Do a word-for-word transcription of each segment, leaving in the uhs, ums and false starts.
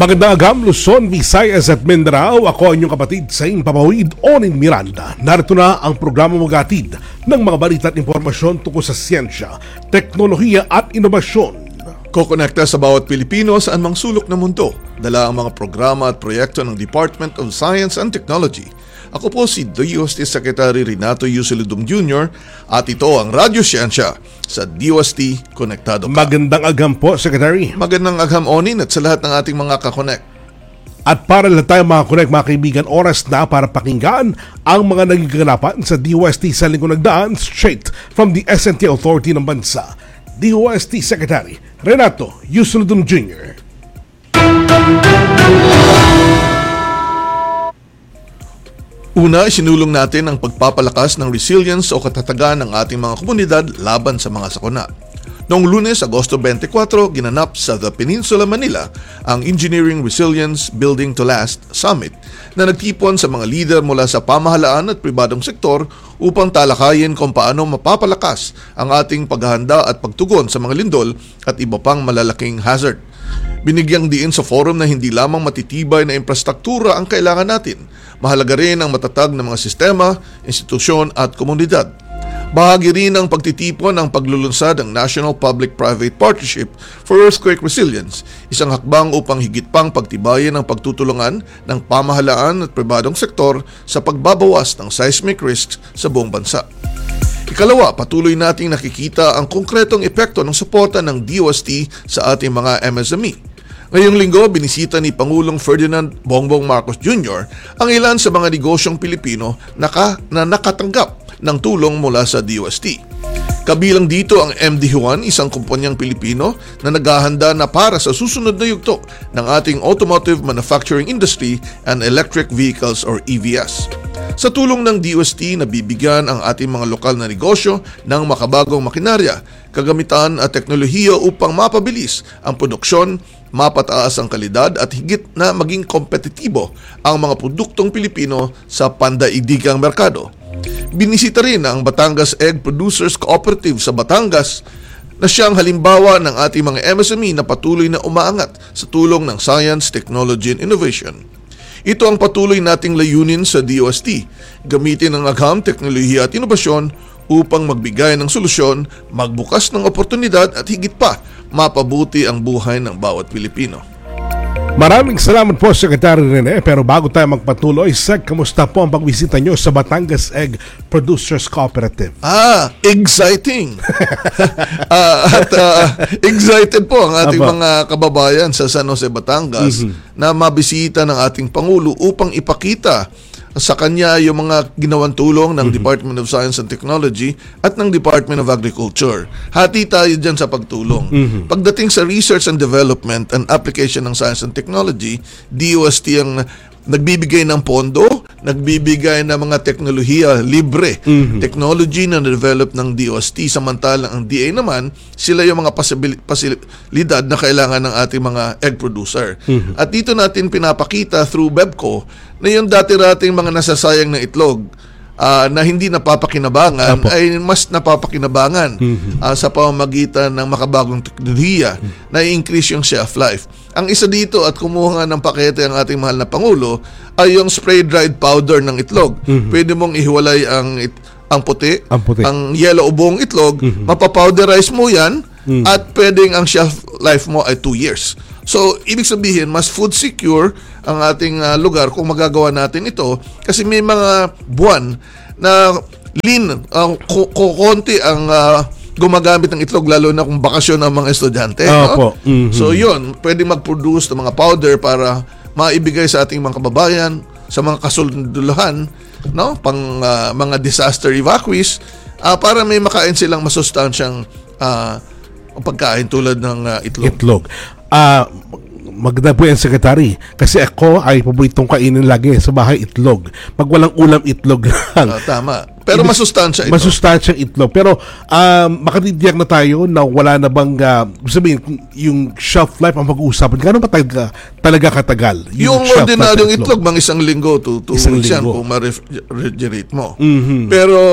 Magandang agam, Luzon, Visayas at Mindanao. Ako ang inyong kapatid sa Impapawid, Onin Miranda. Narito na ang programa magatid ng mga balita at impormasyon tungkol sa siyensya, teknolohiya at inobasyon. Kokonekta sa bawat Pilipino sa anumang sulok ng mundo. Dala ang mga programa at proyekto ng Department of Science and Technology. Ako po si D O S T Secretary Renato Yusiludum Junior at ito ang Radyo Siyensya sa D O S T Konektado Ka. Magandang agam po, Secretary. Magandang agam, Onin, at sa lahat ng ating mga kakonek. At para lang tayo mga connect, mga kaibigan, oras na para pakinggan ang mga naging kaganapan sa D O S T sa linggo nagdaan straight from the S N T Authority ng bansa. D O S T Secretary Renato Yusiludum Junior Una, sinulong natin ang pagpapalakas ng resilience o katatagan ng ating mga komunidad laban sa mga sakuna. Noong Lunes, Agosto twenty-four, ginanap sa The Peninsula, Manila ang Engineering Resilience Building to Last Summit na nagtipon sa mga leader mula sa pamahalaan at pribadong sektor upang talakayin kung paano mapapalakas ang ating paghahanda at pagtugon sa mga lindol at iba pang malalaking hazard. Binigyang diin sa forum na hindi lamang matitibay na infrastruktura ang kailangan natin, mahalaga rin ang matatag na mga sistema, institusyon at komunidad. Bahagi rin ng pagtitipon ng paglulunsad ng National Public-Private Partnership for Earthquake Resilience, isang hakbang upang higit pang pagtibayin ang pagtutulungan ng pamahalaan at pribadong sektor sa pagbabawas ng seismic risks sa buong bansa. Ikalawa, patuloy nating nakikita ang konkretong epekto ng suporta ng D O S T sa ating mga M S M E. Ngayong linggo, binisita ni Pangulong Ferdinand Bongbong Marcos Junior ang ilan sa mga negosyong Pilipino na, ka, na nakatanggap ng tulong mula sa D O S T. Kabilang dito ang M D Juan, isang kumpanyang Pilipino na naghahanda na para sa susunod na yugto ng ating automotive manufacturing industry and electric vehicles or E V S. Sa tulong ng D O S T, nabibigyan ang ating mga lokal na negosyo ng makabagong makinarya, kagamitan at teknolohiya upang mapabilis ang produksyon, mapataas ang kalidad at higit na maging kompetitibo ang mga produktong Pilipino sa pandaigdigang merkado. Binisita rin ang Batangas Egg Producers Cooperative sa Batangas na siyang halimbawa ng ating mga M S M E na patuloy na umaangat sa tulong ng science, technology and innovation. Ito ang patuloy nating layunin sa D O S T, gamitin ang agham, teknolohiya at inobasyon upang magbigay ng solusyon, magbukas ng oportunidad at higit pa, mapabuti ang buhay ng bawat Pilipino. Maraming salamat po, Secretary Rene. Pero bago tayo magpatuloy, Sec, kamusta po ang pagbisita nyo sa Batangas Egg Producers Cooperative? Ah, exciting! uh, at uh, excited po ang ating Aba. mga kababayan sa San Jose, Batangas mm-hmm. na mabisita ng ating Pangulo upang ipakita sa kanya yung mga ginawang tulong ng mm-hmm. Department of Science and Technology at ng Department of Agriculture. Hati tayo dyan sa pagtulong. Mm-hmm. Pagdating sa research and development and application ng science and technology, D O S T ang nagbibigay ng pondo, nagbibigay ng mga teknolohiya libre, mm-hmm. technology na develop ng D O S T, samantalang ang D A naman, sila yung mga pasilidad na kailangan ng ating mga egg producer. Mm-hmm. At dito natin pinapakita through BEBCO na yung dati-rating mga nasasayang na itlog uh, na hindi napapakinabangan Apo. ay mas napapakinabangan mm-hmm. uh, sa pamamagitan ng makabagong teknolohiya mm-hmm. na i-increase yung shelf life. Ang isa dito at kumuha nga ng pakete ang ating mahal na Pangulo ay yung spray-dried powder ng itlog. Mm-hmm. Pwede mong ihiwalay ang, it, ang, puti, ang puti, ang yellow o buong itlog, mm-hmm. mapapowderize mo yan mm-hmm. at pwedeng ang shelf life mo ay two years. So, ibig sabihin, mas food secure ang ating uh, lugar kung magagawa natin ito kasi may mga buwan na lean, uh, kukunti ang uh, gumagamit ng itlog lalo na kung bakasyon ng mga estudyante. No? Mm-hmm. So, yun, pwede mag-produce ng mga powder para maibigay sa ating mga kababayan, sa mga kasundulan, no? Pang uh, mga disaster evacuees, uh, para may makain silang masustansyang uh, pagkain tulad ng uh, itlog. Itlog. Ah, uh, maganda po yan, Secretary. Kasi ako ay paboritong kainin lagi sa bahay itlog. Pag walang ulam, itlog lang. Uh, tama. Pero Ibig, masustansya ito. Masustansyang itlog. Pero um, makatidiyak na tayo na wala na bang, uh, sabihin, yung shelf life ang pag-uusapan. Gano'n ba talaga, talaga katagal? Yung, yung ordinaryong itlog, mga isang linggo to two weeks yan kung ma-refrigerate mo. Mm-hmm. Pero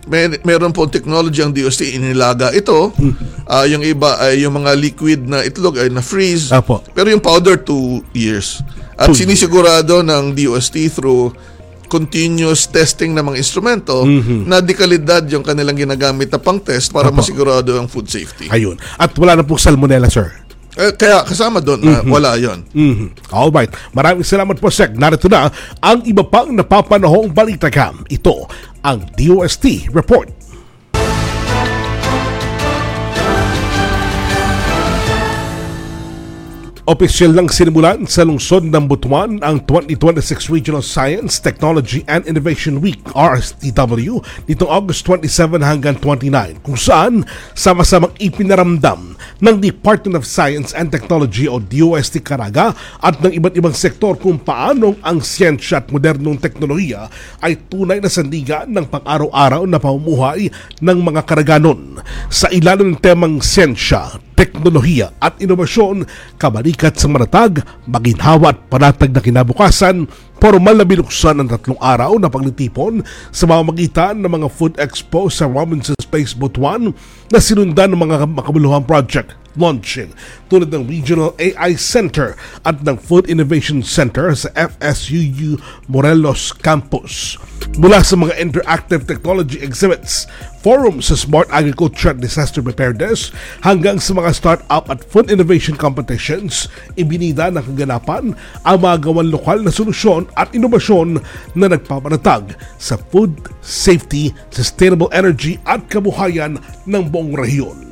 May, meron po technology ang D O S T, inilaga ito. Uh, yung iba ay yung mga liquid na itlog ay na-freeze. Apo. Pero yung powder, two years. At sinisigurado ng D O S T through continuous testing ng mga instrumento mm-hmm. na dekalidad yung kanilang ginagamit na pang-test para Apo. Masigurado ang food safety. Ayun. At wala na pong salmonella, sir. Eh, kaya kasama doon, mm-hmm. uh, wala yon. Mm-hmm. Alright. Maraming salamat po, Sec. Narito na ang iba pang napapanahong balitakam. Ito ang D O S T Report. Opisyal lang sinimulan sa lungsod ng Butuan ang twenty twenty-six Regional Science, Technology and Innovation Week R S T W nitong August twenty-seven hanggang twenty-nine, kung saan sama-samang ipinaramdam ng Department of Science and Technology o D O S T Caraga at ng iba't ibang sektor kung paanong ang siyensya at modernong teknolohiya ay tunay na sandigan ng pang-araw-araw na pamumuhay ng mga Karaganon. Sa ilalim ng temang siyensya, teknolohiya at inobasyon, kabalikat sa matatag, maginhawa at panatag na kinabukasan, formal na binuksan ang tatlong araw na paglitipon sa mamamagitan ng mga Food Expo sa Robinson Space Butuan na sinundan ng mga makabuluhang project launching tulad ng Regional A I Center at ng Food Innovation Center sa F S U U Morelos Campus. Mula sa mga interactive technology exhibits, forum sa Smart Agriculture at Disaster Preparedness hanggang sa mga startup at food innovation competitions, ibinida ng kaganapan ang mga gawan lokal na solusyon at inobasyon na nagpapanatag sa food safety, sustainable energy at kabuhayan ng buong rehiyon.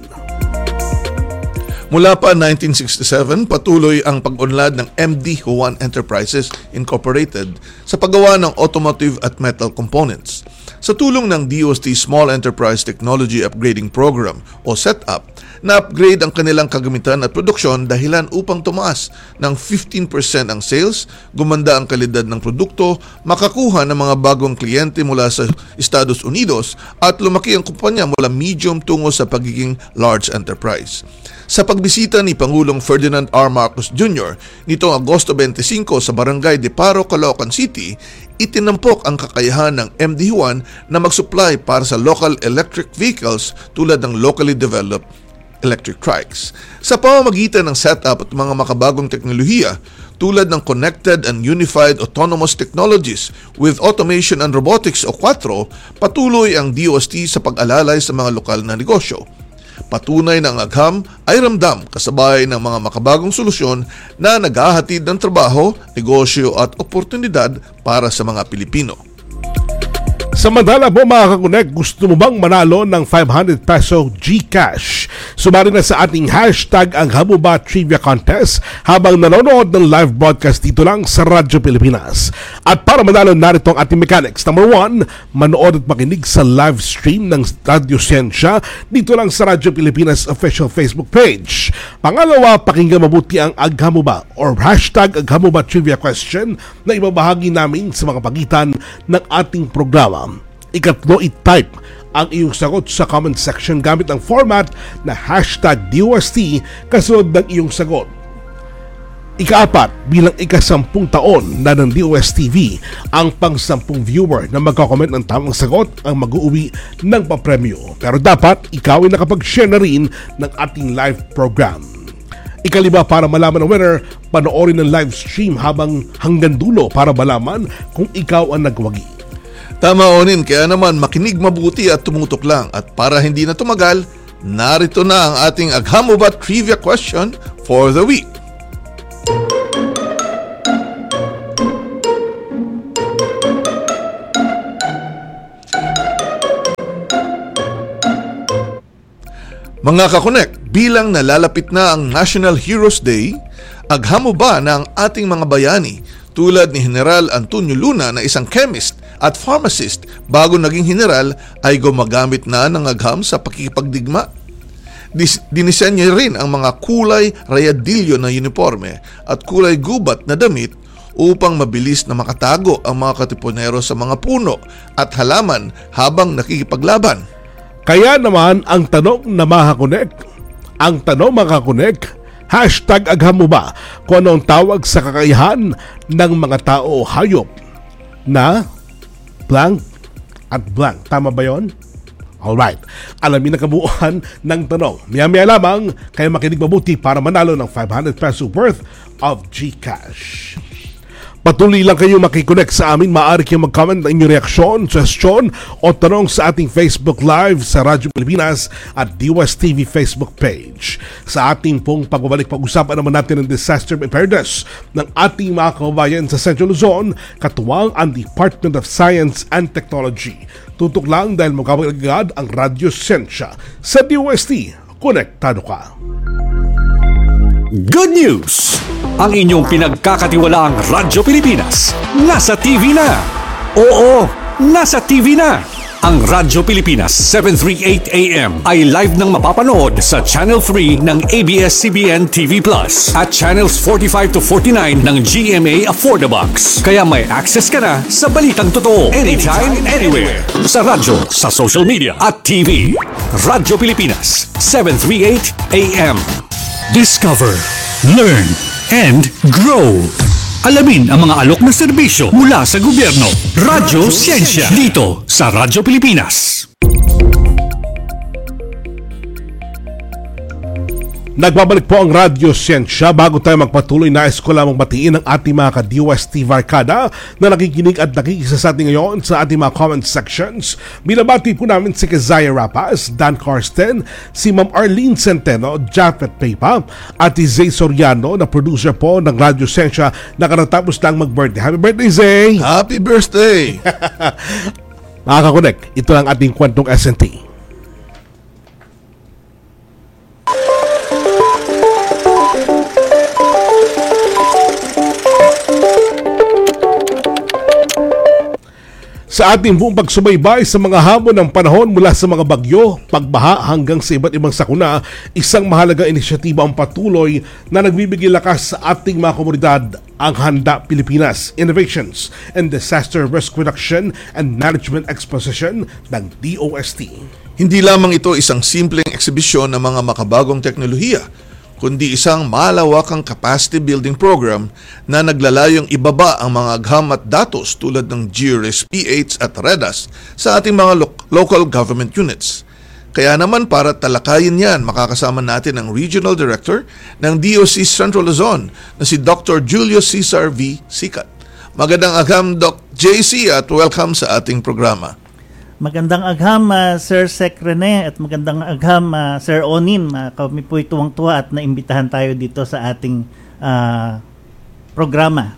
Mula pa nineteen sixty-seven, patuloy ang pag-unlad ng M D Juan Enterprises Incorporated sa paggawa ng automotive at metal components. Sa tulong ng D O S T Small Enterprise Technology Upgrading Program o SETUP, na-upgrade ang kanilang kagamitan at produksyon dahilan upang tumaas ng fifteen percent ang sales, gumanda ang kalidad ng produkto, makakuha ng mga bagong kliyente mula sa Estados Unidos at lumaki ang kumpanya mula medium tungo sa pagiging large enterprise. Sa pagbisita ni Pangulong Ferdinand R. Marcos Junior nitong Agosto twenty-five sa Barangay de Paro, Caloocan City, itinampok ang kakayahan ng M D Juan na mag-supply para sa local electric vehicles tulad ng locally developed electric trikes. Sa pamamagitan ng setup at mga makabagong teknolohiya tulad ng Connected and Unified Autonomous Technologies with Automation and Robotics o Quattro, patuloy ang D O S T sa pag-alalay sa mga lokal na negosyo. Patunay na ang agham ay ramdam kasabay ng mga makabagong solusyon na naghahatid ng trabaho, negosyo at oportunidad para sa mga Pilipino. Samantala po mga kakunek, gusto mo bang manalo ng five hundred peso GCash? Sumali na sa ating hashtag ang Hamuba Trivia Contest habang nanonood ng live broadcast dito lang sa Radyo Pilipinas. At para manalo, narito ang ating mechanics. Number one, manood at makinig sa live stream ng Radyo Siyensya dito lang sa Radyo Pilipinas official Facebook page. Pangalawa, pakinggan mabuti ang Aghamuba or hashtag Aghamuba Trivia Question na ibabahagi namin sa mga pagitan ng ating programa. Ikatlo, i-type ang iyong sagot sa comment section gamit ang format na hashtag D O S T kasunod ng iyong sagot. Ikaapat, bilang ikasampung taon na ng D O S T V, ang pang-sampung viewer na magkakomment ng tamang sagot ang mag-uuwi ng papremyo. Pero dapat ikaw ay nakapag-share na rin ng ating live program. Ikalima, para malaman ang winner, panoorin ng live stream habang hanggang dulo para malaman kung ikaw ang nagwagi. Tama, Onin, kaya naman makinig mabuti at tumutok lang. At para hindi na tumagal, narito na ang ating Aghamuba Trivia Question for the week. Mga kakunek, bilang nalalapit na ang National Heroes Day, aghamuba na ang ating mga bayani tulad ni General Antonio Luna na isang chemist at pharmacist bago naging general ay gumagamit na ng agham sa pakikipagdigma. Dis- dinisenyo rin ang mga kulay rayadilyo na uniforme at kulay gubat na damit upang mabilis na makatago ang mga katipunero sa mga puno at halaman habang nakikipaglaban. Kaya naman ang tanong na makakonek, ang tanong makakonek, hashtag aghamuba kung anong tawag sa kakayahan ng mga tao o hayop na blank at blank. Tama ba yon? Alright, alamin ang kabuuan ng tanong. Maya-maya lamang, kaya makinig mabuti para manalo ng five hundred peso worth of GCash. Patuloy lang kayo makikonnect sa amin. Maaari kayong mag-comment ng inyong reaksyon, suggestion o tanong sa ating Facebook Live sa Radyo Pilipinas at D O S T V Facebook page. Sa ating pong pagbabalik, pag-usapan naman natin ang disaster preparedness ng ating mga kababayan sa Central Luzon, katuwang ang Department of Science and Technology. Tutok lang dahil magkabagagad ang Radyo Siyensya sa D O S T. Konektado ka. Good news! Ang inyong pinagkakatiwalaang Radyo Pilipinas nasa T V na. Oo, nasa T V na. Ang Radyo Pilipinas seven thirty-eight A M ay live nang mapapanood sa Channel three ng A B S C B N T V Plus at Channels forty-five to forty-nine ng G M A Affordabox. Kaya may access ka na sa balitang totoo anytime, anywhere. Sa radyo, sa social media at T V. Radyo Pilipinas seven thirty-eight A M. Discover, learn, and grow. Alamin ang mga alok na serbisyo mula sa gobyerno. Radyo Siyensya dito sa Radyo Pilipinas. Nagbabalik po ang Radyo Siyensya. Bago tayo magpatuloy, nais ko lamang batiin ang ating mga ka-D O S T Varkada na nakikinig at nakikisa sa ating ngayon sa ating mga comment sections. Binabati po namin si Keziah Rapas, Dan Karsten, si Ma'am Arlene Centeno, Japhet Pepa, at si Zay Soriano na producer po ng Radyo Siyensya na karatapos lang mag-birthday. Happy birthday, Zay! Happy birthday! Mga kakonek, ito lang ating kwentong S N T. Sa ating buong pagsubaybay sa mga hamon ng panahon mula sa mga bagyo, pagbaha hanggang sa iba't ibang sakuna, isang mahalaga inisyatiba ang patuloy na nagbibigay lakas sa ating mga komunidad, ang Handa Pilipinas Innovations and Disaster Risk Reduction and Management Exposition ng D O S T. Hindi lamang ito isang simpleng ekshibisyon ng mga makabagong teknolohiya, kundi isang malawakang capacity building program na naglalayong ibaba ang mga agham at datos tulad ng G R I S, P H at REDAS sa ating mga lo- local government units. Kaya naman para talakayin yan, makakasama natin ang Regional Director ng D O C Central Luzon na si Doctor Julio Cesar V. Sikat. Magandang agham, Doc J C, at welcome sa ating programa. Magandang agham, uh, Sir Sec Rene, at magandang agham, uh, Sir Onin. Uh, kami po'y tuwang-tuwa at naimbitahan tayo dito sa ating uh, programa.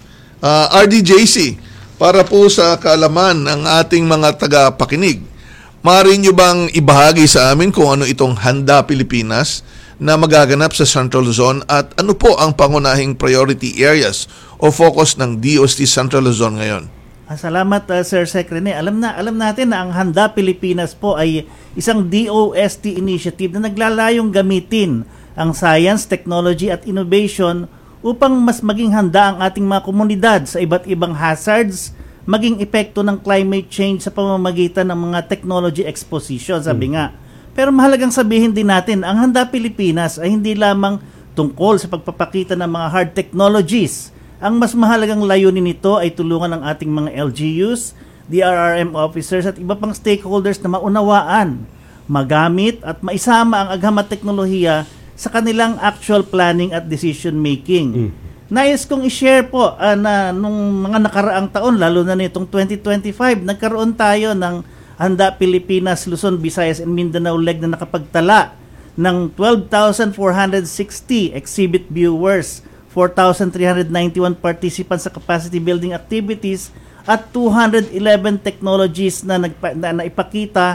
Uh, R D J C, para po sa kaalaman ng ating mga tagapakinig, maaari nyo bang ibahagi sa amin kung ano itong Handa Pilipinas na magaganap sa Central Luzon at ano po ang pangunahing priority areas o focus ng D O S T Central Luzon ngayon? Salamat, uh, Sir Sec Rene. Alam na alam natin na ang Handa Pilipinas po ay isang D O S T initiative na naglalayong gamitin ang science, technology at innovation upang mas maging handa ang ating mga komunidad sa iba't ibang hazards, maging epekto ng climate change sa pamamagitan ng mga technology exposition, sabi hmm. nga. Pero mahalagang sabihin din natin, ang Handa Pilipinas ay hindi lamang tungkol sa pagpapakita ng mga hard technologies. Ang mas mahalagang layunin nito ay tulungan ng ating mga L G Us, D R R M officers at iba pang stakeholders na maunawaan, magamit at maisama ang agham at teknolohiya sa kanilang actual planning at decision making. Mm. Nais kong i-share po uh, na nung mga nakaraang taon, lalo na nitong twenty twenty-five, nagkaroon tayo ng Handa Pilipinas, Luzon, Visayas and Mindanao leg na nakapagtala ng twelve thousand four hundred sixty exhibit viewers, four thousand three hundred ninety-one participants sa capacity building activities at two hundred eleven technologies na, nagpa, na naipakita